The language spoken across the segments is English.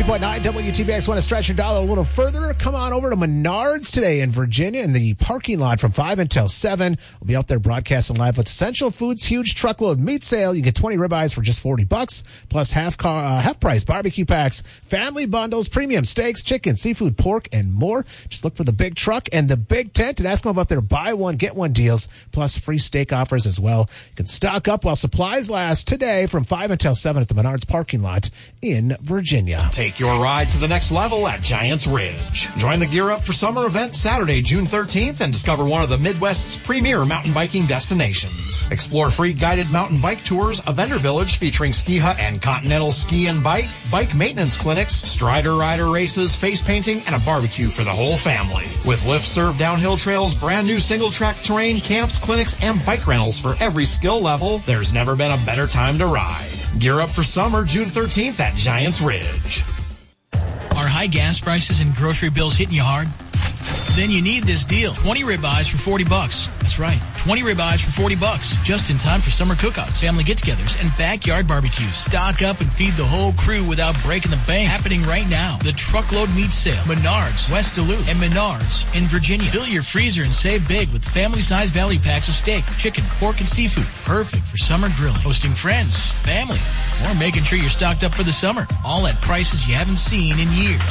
101.9 WTBX. Want to stretch your dollar a little further? Come on over to Menards today in Virginia in the parking lot from 5 until 7. We'll be out there broadcasting live with Essential Foods huge truckload meat sale. You get 20 ribeyes for just $40, plus half price barbecue packs, family bundles, premium steaks, chicken, seafood, pork, and more. Just look for the big truck and the big tent and ask them about their buy one, get one deals, plus free steak offers as well. You can stock up while supplies last today from 5 until 7 at the Menards parking lot in Virginia. Take your ride to the next level at Giants Ridge. Join the Gear Up for Summer event Saturday, June 13th, and discover one of the Midwest's premier mountain biking destinations. Explore free guided mountain bike tours, a vendor village featuring ski hut and continental ski and bike maintenance clinics, strider rider races, face painting, and a barbecue for the whole family. With lift-served downhill trails, brand new single-track terrain, camps, clinics, and bike rentals for every skill level, there's never been a better time to ride. Gear Up for Summer, June 13th at Giants Ridge. Are high gas prices and grocery bills hitting you hard? Then you need this deal. 20 ribeyes for $40. That's right. 20 ribeyes for $40. Just in time for summer cookouts, family get-togethers, and backyard barbecues. Stock up and feed the whole crew without breaking the bank. Happening right now. The Truckload Meat Sale. Menards, West Duluth, and Menards in Virginia. Fill your freezer and save big with family-sized value packs of steak, chicken, pork, and seafood. Perfect for summer grilling, hosting friends, family, or making sure you're stocked up for the summer. All at prices you haven't seen in years.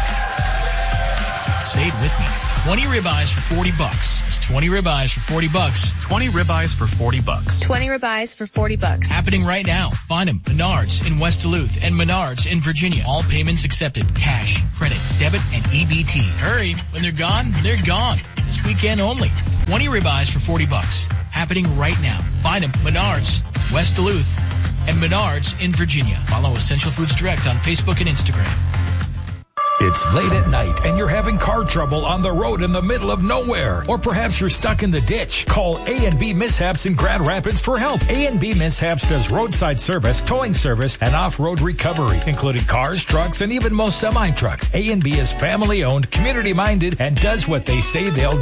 Say it with me. 20 ribeyes for $40. It's 20 ribeyes for $40. 20 ribeyes for $40. 20 ribeyes for $40. Happening right now. Find them. Menards in West Duluth and Menards in Virginia. All payments accepted. Cash, credit, debit, and EBT. Hurry. When they're gone, they're gone. This weekend only. 20 ribeyes for $40. Happening right now. Find them. Menards, West Duluth, and Menards in Virginia. Follow Essential Foods Direct on Facebook and Instagram. It's late at night and you're having car trouble on the road in the middle of nowhere. Or perhaps you're stuck in the ditch. Call A&B Mishaps in Grand Rapids for help. A&B Mishaps does roadside service, towing service, and off-road recovery, including cars, trucks, and even most semi-trucks. A&B is family-owned, community-minded, and does what they say they'll